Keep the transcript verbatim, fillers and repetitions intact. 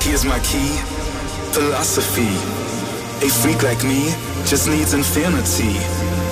here's my key. Philosophy. A freak like me just needs infinity.